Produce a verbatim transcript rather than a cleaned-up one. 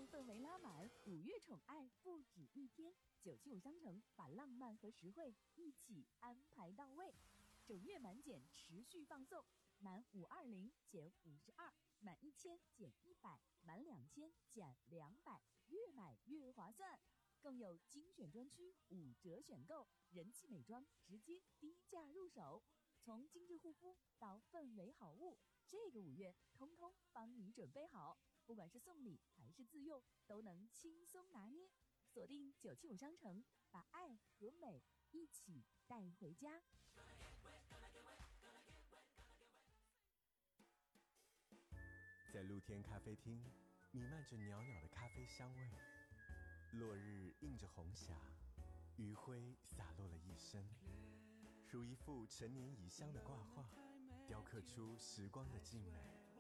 动氛围拉满，五月宠爱不止一天。九七五商城把浪漫和实惠一起安排到位，整月满减持续放送，满五二零减五十二，满一千减一百，满两千减两百，越买越划算。更有精选专区五折选购，人气美妆直接低价入手，从精致护肤到氛围好物，这个五月通通帮你准备好，不管是送礼还是自用，都能轻松拿捏。锁定九七五商城，把爱和美一起带回家。 在露天咖啡厅，弥漫着袅袅的咖啡香味。落日映着红霞，余晖洒落了一身，如一幅陈年已香的挂画，雕刻出时光的静美。